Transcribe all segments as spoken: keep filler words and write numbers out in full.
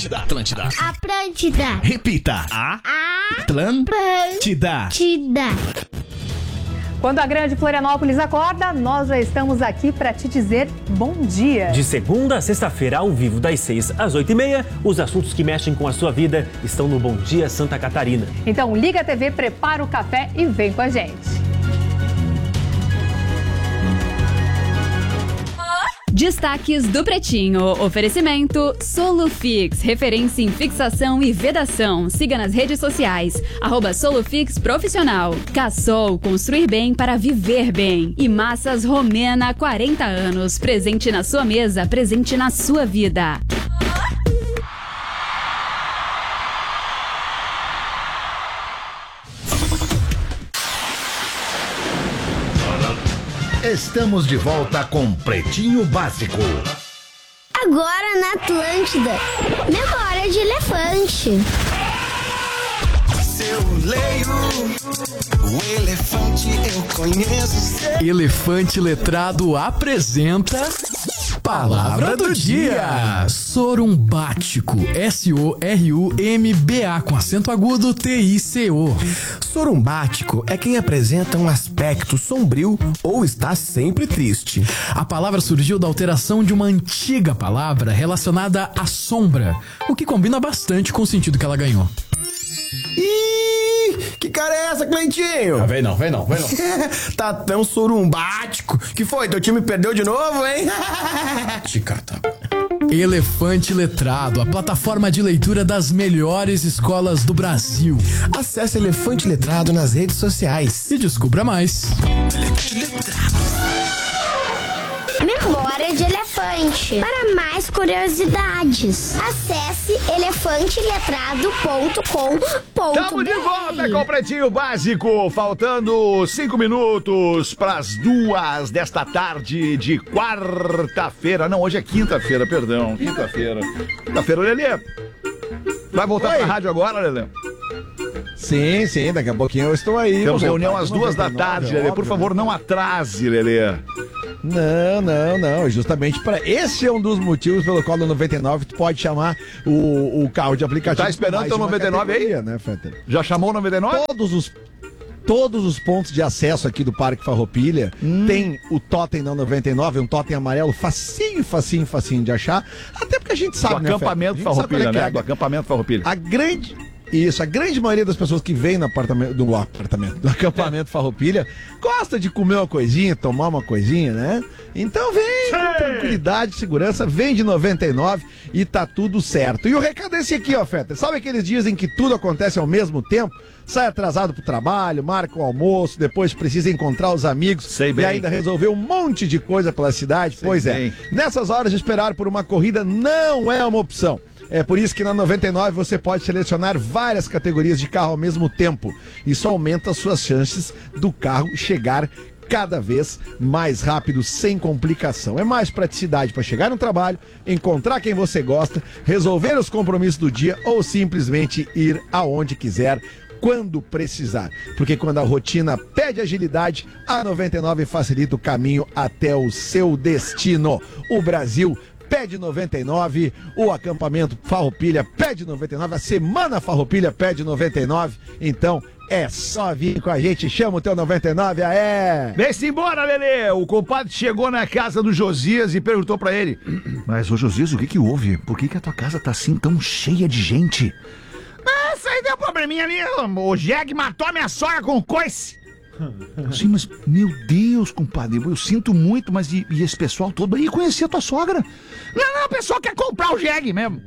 Atlântida, Atlântida. Atlântida. Repita. A. Atlântida. Atlântida. Quando a grande Florianópolis acorda, nós já estamos aqui para te dizer bom dia. De segunda a sexta-feira, ao vivo, das seis às oito e meia, os assuntos que mexem com a sua vida estão no Bom Dia Santa Catarina. Então liga a T V, prepara o café e vem com a gente. Destaques do Pretinho. Oferecimento Solufix, referência em fixação e vedação. Siga nas redes sociais, arroba Solufix Profissional. Cassol, construir bem para viver bem. E Massas Romena, quarenta anos. Presente na sua mesa, presente na sua vida. Estamos de volta com Pretinho Básico. Agora na Atlântida, memória de elefante. Se eu leio o elefante, eu conheço. Elefante Letrado apresenta Palavra do Dia. Sorumbático. S O R U M B A com acento agudo T I C O. Sorumbático é quem apresenta um aspecto sombrio ou está sempre triste. A palavra surgiu da alteração de uma antiga palavra relacionada à sombra, o que combina bastante com o sentido que ela ganhou. Ih, que cara é essa, Cleitinho? Ah, vem não, vem não, vem não. Tá tão sorumbático. Que foi? Teu time perdeu de novo, hein? Te catar. Elefante Letrado, a plataforma de leitura das melhores escolas do Brasil. Acesse Elefante Letrado nas redes sociais e descubra mais. Elefante Letrado. Memória de elefante. Para mais curiosidades, acesse elefante letrado ponto com ponto b r. Tamo de volta com o Pretinho Básico, faltando cinco minutos para as duas desta tarde de quarta-feira. Não, hoje é quinta-feira, perdão, quinta-feira. Quinta-feira, Lelê. Vai voltar Oi. pra rádio agora, Lelê? Sim, sim, daqui a pouquinho eu estou aí. Temos reunião às duas da tarde, Lelê. Por favor, não atrase, Lelê. Não, não, não. Justamente para esse é um dos motivos pelo qual no noventa e nove tu pode chamar o, o carro de aplicativo. Tá esperando o noventa e nove aí? Né, Fetter? Já chamou o noventa e nove? Todos os Todos os pontos de acesso aqui do Parque Farroupilha hum. tem o totem da noventa e nove, um totem amarelo facinho, facinho, facinho de achar. Até porque a gente sabe, do né, acampamento Farroupilha, né? É. Do acampamento Farroupilha. A grande... Isso, a grande maioria das pessoas que vem no apartamento, do apartamento, do acampamento Farroupilha, gosta de comer uma coisinha, tomar uma coisinha, né? Então vem com tranquilidade, segurança, vem de noventa e nove e tá tudo certo. E o recado é esse aqui, ó, Feta. Sabe aqueles dias em que tudo acontece ao mesmo tempo? Sai atrasado pro trabalho, marca o almoço, depois precisa encontrar os amigos Sei e bem. ainda resolver um monte de coisa pela cidade? Sei pois bem. é, nessas horas de esperar por uma corrida não é uma opção. É por isso que na noventa e nove você pode selecionar várias categorias de carro ao mesmo tempo. Isso aumenta as suas chances do carro chegar cada vez mais rápido, sem complicação. É mais praticidade para chegar no trabalho, encontrar quem você gosta, resolver os compromissos do dia ou simplesmente ir aonde quiser, quando precisar. Porque quando a rotina pede agilidade, a noventa e nove facilita o caminho até o seu destino. O Brasil pede noventa e nove, o acampamento Farroupilha pede noventa e nove, a semana Farroupilha pede noventa e nove, então é só vir com a gente, chama o teu noventa e nove, aé! Vem-se embora, Lelê! O compadre chegou na casa do Josias e perguntou pra ele: mas, ô Josias, o que que houve? Por que que a tua casa tá assim tão cheia de gente? Ah, isso aí deu probleminha ali, o Jeg matou a minha sogra com coice! Sim, mas, meu Deus, compadre, eu sinto muito, mas e, e esse pessoal todo aí conhecia a tua sogra? Não, não, o pessoal quer comprar o Jeg mesmo.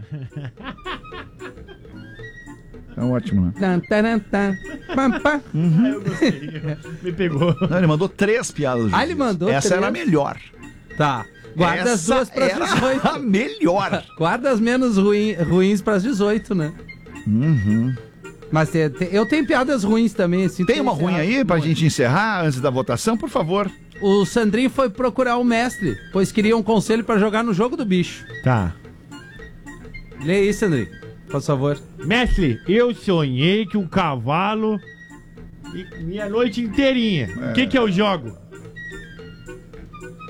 É ótimo, né? Tan, tan, tan. Pam, pam. Uhum. Eu gostei. Me pegou. Não, ele mandou três piadas. Ah, ele mandou Essa três? era a melhor. Tá. Guarda Essa as duas pras era dezoito. a melhor. Guarda as menos ruim, ruins pras dezoito, né? Uhum. Mas te, te, eu tenho piadas ruins também. Assim, tem uma ruim aí pra ruim. gente encerrar antes da votação, por favor? O Sandrinho foi procurar o mestre, pois queria um conselho pra jogar no jogo do bicho. Tá. Lê aí, Sandrinho, por favor. Mestre, eu sonhei que um cavalo e minha noite inteirinha. O É. que que eu jogo?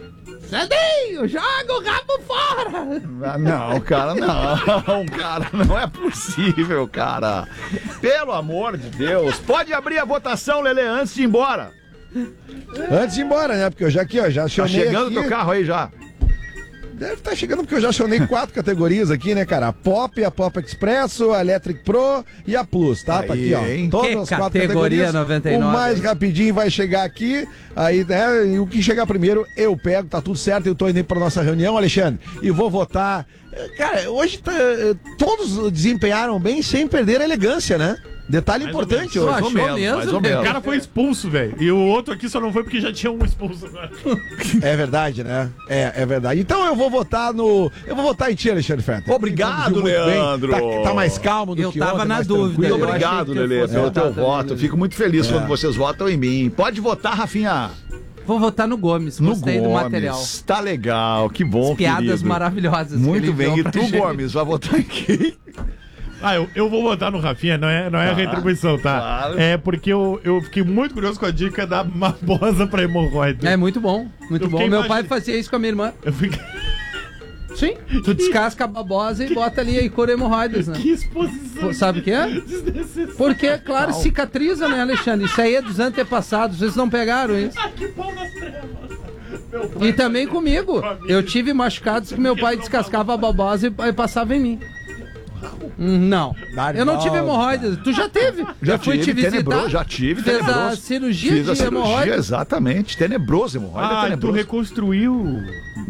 Sandinho, joga o rabo fora! Ah, não, cara, não, cara, não é possível, cara. Pelo amor de Deus. Pode abrir a votação, Lelê, antes de ir embora. Antes de ir embora, né? Porque eu já aqui, ó, já acionei. Tá chegando aqui. teu carro aí já. Deve estar chegando porque eu já acionei quatro categorias aqui, né, cara? A Pop, a Pop Expresso, a Electric Pro e a Plus, tá? Tá aqui, ó. Hein? Todas Que as quatro categoria categorias. noventa e nove. O mais rapidinho vai chegar aqui, aí, né? E o que chegar primeiro, eu pego, tá tudo certo. Eu tô indo pra nossa reunião, Alexandre, e vou votar. Cara, hoje tá, todos desempenharam bem sem perder a elegância, né? Detalhe Mais importante ou hoje. menos, mais ou menos, mais ou menos. O cara foi expulso, velho. E o outro aqui só não foi porque já tinha um expulso agora. É verdade, né? É, é verdade. Então eu vou votar no. Eu vou votar em ti, Alexandre Fetter. Obrigado, Leandro. Tá, tá mais calmo do Eu que tava ontem, na mais dúvida. tranquilo. Muito Eu obrigado, achei que eu Lelê, fosse pelo votar teu também, voto. Lelê. Fico muito feliz É. quando vocês votam em mim. Pode votar, Rafinha. Vou votar no Gomes, gostei no do Gomes. material. Tá legal, que bom, As piadas querido. maravilhosas. que Muito ele bem. enviou E pra tu, gente. Gomes, vai votar em quem? Ah, eu, eu vou votar no Rafinha, não é, não é Tá, a retribuição, tá? claro. É porque eu, eu fiquei muito curioso com a dica da babosa pra hemorroida. É muito bom, muito Eu bom. fiquei Meu imagi- pai fazia isso com a minha irmã. Eu fiquei... Sim, tu descasca a babosa e bota ali e cura hemorroidas, né? Que exposição. Pô, sabe o que é? Desnecessário. Porque, claro, cicatriza, né, Alexandre? Isso aí é dos antepassados, vocês não pegaram isso. Ah, que pau nas trevas. Meu pai E também comigo. Eu tive machucados que meu pai descascava a babosa e e passava em mim. Hum, Não, eu não tive hemorroidas. Tu já teve? Já Eu fui tive, te visitar. tenebroso, já tive, Fez tenebroso. a cirurgia Fiz a de cirurgia, hemorroidas. exatamente. Tenebroso, hemorroida Ah, tu tenebroso. reconstruiu.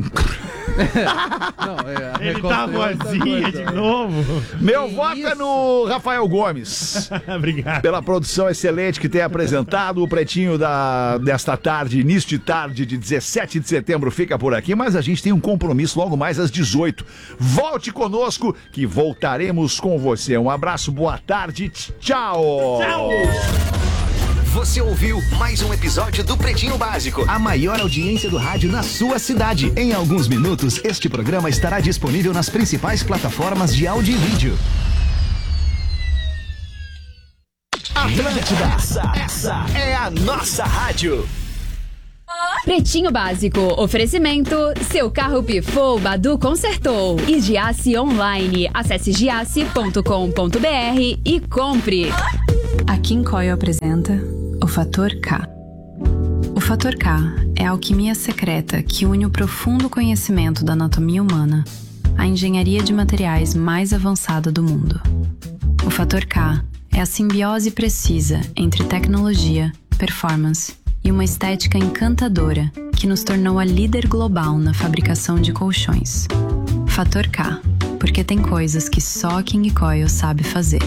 Não, é, Ele tá reconstruiu essa vozinha coisa. de novo. Meu Que voto é isso? no Rafael Gomes. Obrigado. Pela produção excelente que tem apresentado. O Pretinho da, desta tarde, início de tarde de dezessete de setembro, fica por aqui. Mas a gente tem um compromisso logo mais às dezoito. Volte conosco que voltaremos com você. Um abraço, boa tarde, tchau! Tchau! Você ouviu mais um episódio do Pretinho Básico, a maior audiência do rádio na sua cidade. Em alguns minutos, este programa estará disponível nas principais plataformas de áudio e vídeo. Atlântida, essa, essa é a nossa rádio. Pretinho Básico, oferecimento, seu carro pifou, Badu consertou. E Giasse Online, acesse giasse ponto com ponto br e compre. A Kim Coil apresenta o Fator K. O Fator K é a alquimia secreta que une o profundo conhecimento da anatomia humana à engenharia de materiais mais avançada do mundo. O Fator K é a simbiose precisa entre tecnologia, performance e uma estética encantadora que nos tornou a líder global na fabricação de colchões. Fator K, porque tem coisas que só a King Coil sabe fazer.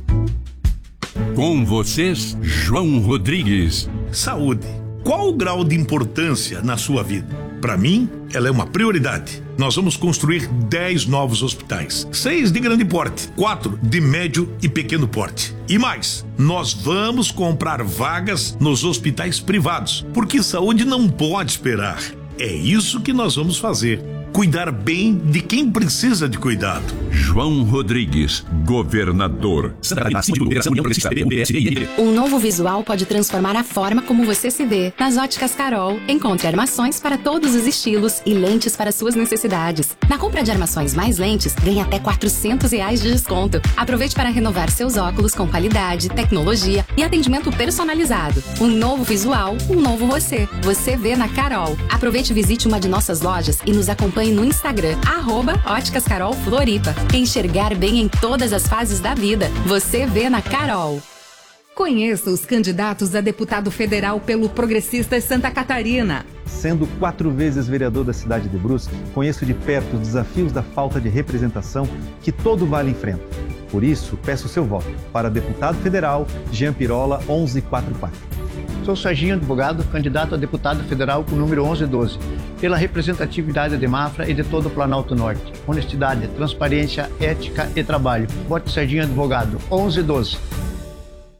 Com vocês, João Rodrigues. Saúde. Qual o grau de importância na sua vida? Para mim, ela é uma prioridade. Nós vamos construir dez novos hospitais. Seis de grande porte, quatro de médio e pequeno porte. E mais, nós vamos comprar vagas nos hospitais privados, porque saúde não pode esperar. É isso que nós vamos fazer. Cuidar bem de quem precisa de cuidado. João Rodrigues, governador. Um novo visual pode transformar a forma como você se vê. Nas Óticas Carol, encontre armações para todos os estilos e lentes para suas necessidades. Na compra de armações mais lentes, ganhe até quatrocentos reais de desconto. Aproveite para renovar seus óculos com qualidade, tecnologia e atendimento personalizado. Um novo visual, um novo você. Você vê na Carol. Aproveite e visite uma de nossas lojas e nos acompanhe no Instagram, arroba Óticas Carol Floripa. Enxergar bem em todas as fases da vida. Você vê na Carol. Conheça os candidatos a deputado federal pelo Progressistas Santa Catarina. Sendo quatro vezes vereador da cidade de Brusque, conheço de perto os desafios da falta de representação que todo vale enfrenta. Por isso, peço seu voto para deputado federal Jean Pirola onze quarenta e quatro. Sou Serginho Advogado, candidato a deputado federal com o número onze doze, pela representatividade de Mafra e de todo o Planalto Norte. Honestidade, transparência, ética e trabalho. Vote Serginho Advogado, onze doze.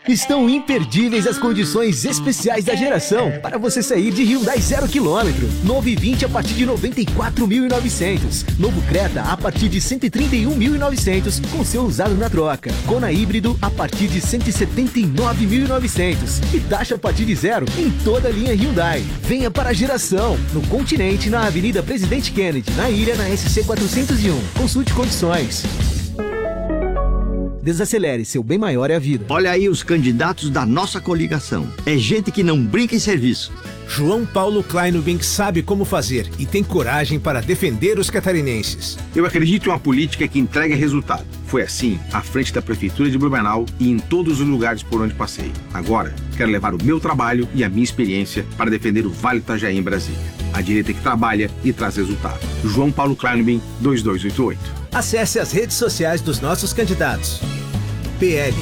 Estão imperdíveis as condições especiais da geração para você sair de Hyundai zero quilômetro. Novo i vinte a partir de noventa e quatro mil e novecentos. Novo Creta a partir de cento e trinta e um mil e novecentos com seu usado na troca. Kona híbrido a partir de cento e setenta e nove mil e novecentos. E taxa a partir de zero em toda a linha Hyundai. Venha para a geração. No Continente, na Avenida Presidente Kennedy. Na Ilha, na S C quatrocentos e um. Consulte condições. Desacelere, seu bem maior é a vida. Olha aí os candidatos da nossa coligação. É gente que não brinca em serviço. João Paulo Kleinubink sabe como fazer e tem coragem para defender os catarinenses. Eu acredito em uma política que entrega resultado. Foi assim à frente da Prefeitura de Blumenau e em todos os lugares por onde passei. Agora, quero levar o meu trabalho e a minha experiência para defender o Vale do Itajaí em Brasília. A direita que trabalha e traz resultado. João Paulo Kleinubink, dois dois oito oito. Acesse as redes sociais dos nossos candidatos. P L.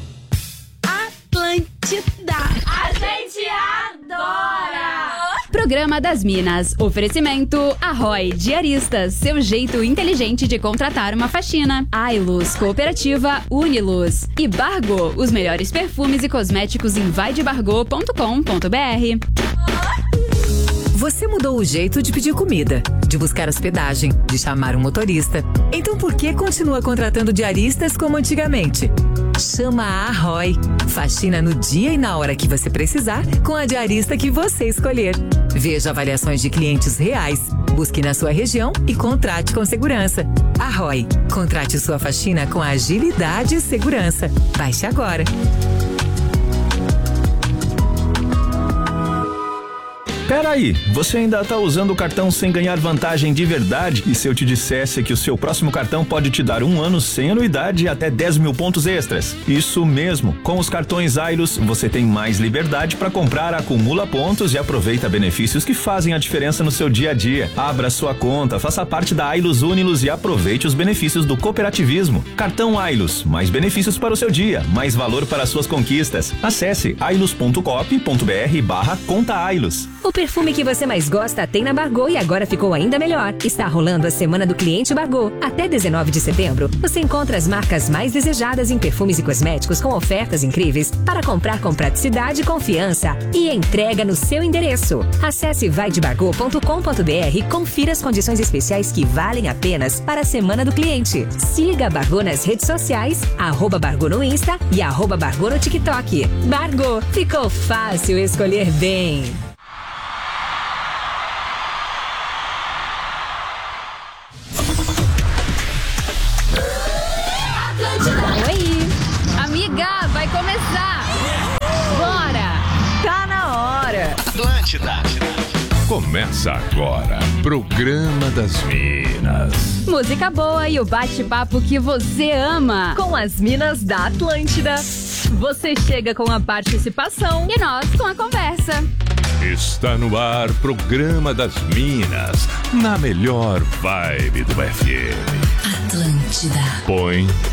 Atlântida. A gente adora! Programa das Minas. Oferecimento Arroy Diaristas. Seu jeito inteligente de contratar uma faxina. Ailus Cooperativa Uniluz. E Bargo. Os melhores perfumes e cosméticos em vai de bargo ponto com ponto b r. Você mudou o jeito de pedir comida, de buscar hospedagem, de chamar um motorista. Então por que continua contratando diaristas como antigamente? Chama a Arroy. Faxina no dia e na hora que você precisar, com a diarista que você escolher. Veja avaliações de clientes reais, busque na sua região e contrate com segurança. Arroy. Contrate sua faxina com agilidade e segurança. Baixe agora. Peraí, você ainda tá usando o cartão sem ganhar vantagem de verdade? E se eu te dissesse que o seu próximo cartão pode te dar um ano sem anuidade e até dez mil pontos extras? Isso mesmo, com os cartões Ailus, você tem mais liberdade para comprar, acumula pontos e aproveita benefícios que fazem a diferença no seu dia a dia. Abra sua conta, faça parte da Ailus Uniluz e aproveite os benefícios do cooperativismo. Cartão Ailus, mais benefícios para o seu dia, mais valor para as suas conquistas. Acesse ailus ponto coop ponto b r barra conta Ailus. O perfume que você mais gosta tem na Bargo e agora ficou ainda melhor. Está rolando a Semana do Cliente Bargo. Até dezenove de setembro, você encontra as marcas mais desejadas em perfumes e cosméticos com ofertas incríveis para comprar com praticidade, confiança e entrega no seu endereço. Acesse vai de bargo ponto com ponto b r e confira as condições especiais que valem apenas para a Semana do Cliente. Siga a Bargo nas redes sociais, arroba Bargo no Insta e arroba Bargo no TikTok. Bargo, ficou fácil escolher bem. Oi, amiga, vai começar. Bora. Tá na hora. Atlântida. Começa agora, Programa das Minas. Música boa e o bate-papo que você ama. Com as Minas da Atlântida. Você chega com a participação e nós com a conversa. Está no ar, Programa das Minas, na melhor vibe do F M. Atlântida. Põe